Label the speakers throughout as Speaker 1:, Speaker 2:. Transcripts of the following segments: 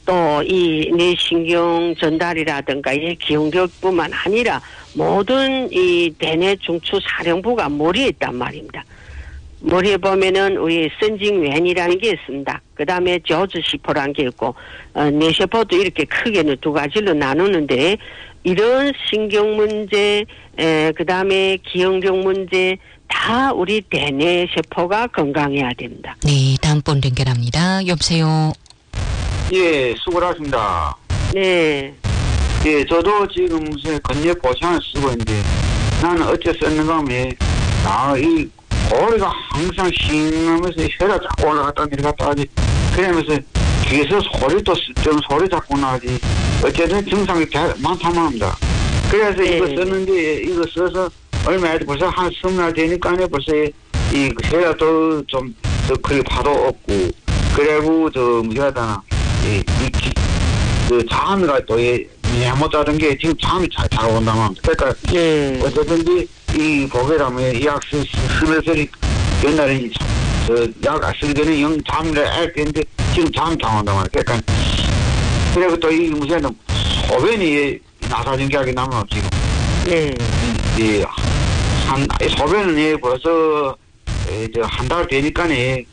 Speaker 1: 또 이 뇌신경 전달이라든가 이 기억력뿐만 아니라 모든 이 대뇌 중추 사령부가 머리에 있단 말입니다. 머리에 보면은 우리 선징외이라는 게 있습니다. 그 다음에 저주시포라는 게 있고, 뇌세포도 이렇게 크게는 두 가지로 나누는데, 이런 신경 문제, 그 다음에 기억력 문제, 다 우리 대뇌 세포가 건강해야 됩니다.
Speaker 2: 네, 다음 번 연결합니다. 여보세요.
Speaker 3: 예, 수고하십니다.
Speaker 1: 네.
Speaker 3: 예, 저도 지금 무슨 건뇌 보상을 쓰고 있는데, 나는 어째 썼는가 하면, 이 고리가 항상 싱하면서 혀가 자꾸 올라갔다 내려갔다 하지. 그러면서 귀에서 소리도 좀 소리 자꾸 나지. 어쨌든 증상이 많다만 합니다. 그래서
Speaker 1: 네.
Speaker 3: 이거 썼는데, 이거 써서 얼마 벌써 한 20날 되니까 벌써 이 혀가 좀 더 크게 파도 없고, 그리고 뭐라 하나, 잠이가 또 잘못하던 게 지금 잠이 잘 온다고 합니다. 그러니까 어쨌든지 이 보게라면 약 쓰면서 옛날에 약 쓰기 전에 영 잠을 알 텐데 지금 잠이 잘 온다고 합니다. 그러니까 그리고 또 이 무슨 소변이 나사진 게 나면 지금 소변은 벌써 한 달 되니까네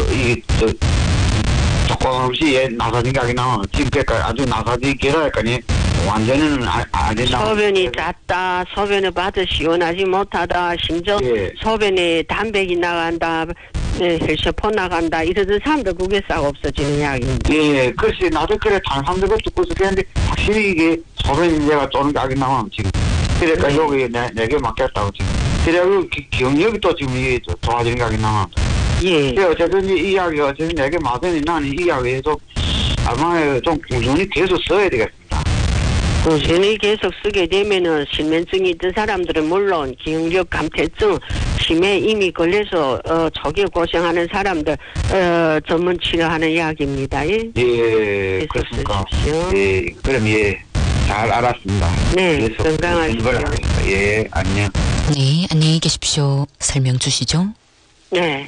Speaker 3: 조금씩 나사진 게 나면 지금 그러니까 아주 나사진 게라니까니 완전히는 안 된다.
Speaker 1: 소변이 잦다, 소변을 봐도 시원하지 못하다, 심지어 소변에 담백이 나간다, 혈세포 나간다, 이러던 사람들 그게 싹 없어지는 이야기입니다.
Speaker 3: 예, 글쎄, 나도 그래, 다른 사람들도 듣고 있어. 그런데 확실히 이게 소변 문제가 쪼는 게 나면 지금. 그러니까 여기 내게 맡겼다고 지금. 그래고 기억력이 또 지금 이게 좋아지는 게 나면.
Speaker 1: 예.
Speaker 3: 어쨌든 이 이야기가 어쨌든 내게 맞으니 나는 이 이야기에서 아마 좀 꾸준히 계속 써야 되겠습니다.
Speaker 1: 꾸준히 계속 쓰게 되면은 실면증이 있던 사람들은 물론 기억력 감퇴증, 치매 이미 걸려서 초기에 고생하는 사람들 전문 치료하는 이야기입니다. 예,
Speaker 3: 예, 그렇습니까? 예, 그럼 잘 알았습니다.
Speaker 1: 네, 건강하십시오.
Speaker 3: 예, 안녕.
Speaker 2: 네, 안녕히 계십시오. 설명 주시죠.
Speaker 1: 네.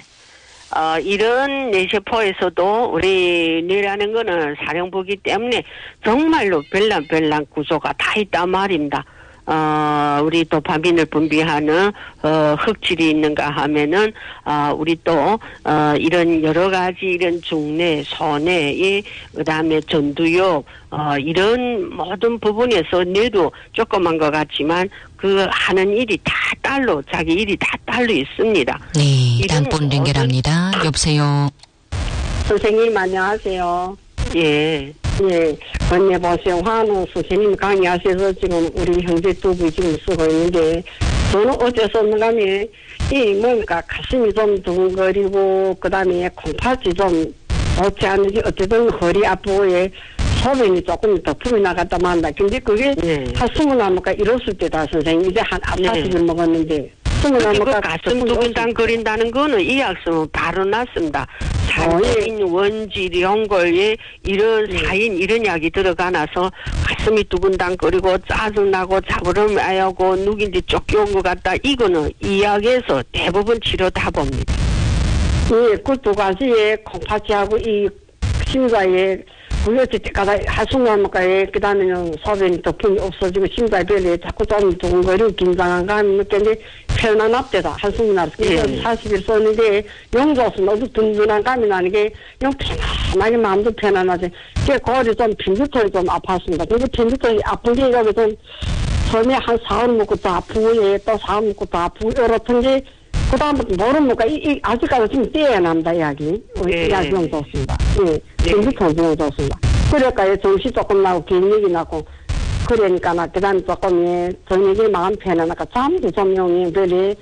Speaker 1: 이런 뇌세포에서도 우리 뇌라는 거는 사령부기 때문에 정말로 별난 구조가 다 있단 말입니다. 우리 도파민을 분비하는 흑질이 있는가 하면은 우리 또 이런 여러 가지 이런 중뇌, 소뇌, 그다음에 전두엽 이런 모든 부분에서 뇌도 조그만 것 같지만 그 하는 일이 다 딸로 자기 일이 다 딸로 있습니다.
Speaker 2: 네, 다음 번 연결합니다. 여보세요.
Speaker 4: 선생님 안녕하세요.
Speaker 1: 예.
Speaker 4: 예, 건뇌 보생화는 선생님 강의하셔서 지금 우리 형제 두 분이 지금 쓰고 있는데, 저는 어째 썼는가 하면, 뭔가 가슴이 좀 두근거리고, 그 다음에 콩팥이 좀 좋지 않은지, 어쨌든 허리 아프고, 소변이 조금 더 품이 나갔다 만다. 근데 그게 한 20나무가 이뤘을 때다, 선생님. 이제 한 앞다시를 먹었는데.
Speaker 1: 그리고 가슴 두근당거린다는 거는 이약 쓰면 바로 낫습니다. 산인, 원질, 연골, 이런 사인, 이런 약이 들어가 나서 가슴이 두근당거리고 짜증나고 자부름 아야고 누군지 쫓겨온 것 같다. 이거는 이 약에서 대부분 치료 다 봅니다.
Speaker 4: 예, 그 두 가지에 콩팥이하고 이 심장에 부여칠 때까지 하수나무가에 그 다음에는 소변이 덮음이 없어지고 심장에 별에 자꾸 좀 두근거리고 긴장한 감이 느꼈는데 편안합대다. 한숨이 나서 40일 썼는데 영조수 너도 든든한 감이 나는 게 영 편안하게 마음도 편안하지. 그 거리 좀 빈두통이 좀 아팠습니다. 근데 빈두통이 아픈 게 이거 좀 처음에 한 사흘 먹고 또 아프고 또 사흘 먹고 또 아프고 이렇던데 그 다음부터 모르니까 아직까지 좀 떼야 납니다, 이야기. 이야기 좀 좋습니다. 예, 빈두통 좀 좋습니다. 그러니까 정신 조금 나고 기억력이 나고 그러니까 그 다음에 조금 저녁에 마음 편안하니까 잠도 좀 용이 별이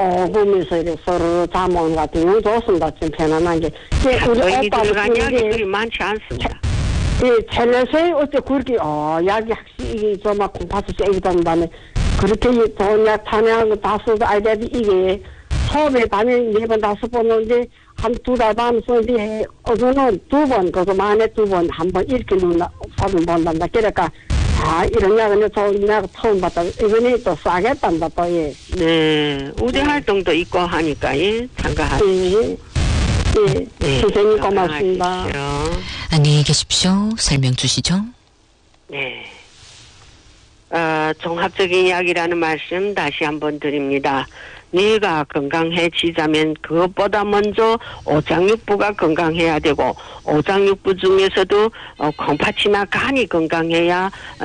Speaker 4: 오면서 이렇게 서로 잠 오는 것 같아요. 좋습니다. 좀 편안한 게.
Speaker 1: 우리 오빠는 약이 많지 않습니다.
Speaker 4: 예, 첼레서에 어째 그렇게 약이 확실히 저막 공파수 세기던 다음에 그렇게 좋은 약 탄약한 거 다 써도 아이들이 이게 처음에 밤에 4번 5번 오는데 한 2달 반 썼는데 어제는 2번 그거 만에 2번 한 번 이렇게 소변 본단다. 그러니까 이런 약은 좋은 약 처음 봤다. 이번에 또 싸겠단다 또 예.
Speaker 1: 네, 우대 활동도 있고 하니까 참가하시죠.
Speaker 4: 예, 선생님 고맙습니다.
Speaker 1: 건강하십시오.
Speaker 2: 안녕히 계십시오. 설명 주시죠.
Speaker 1: 네. 종합적인 이야기라는 말씀 다시 한번 드립니다. 뇌가 건강해지자면 그것보다 먼저 오장육부가 건강해야 되고 오장육부 중에서도 콩팥이나 간이 건강해야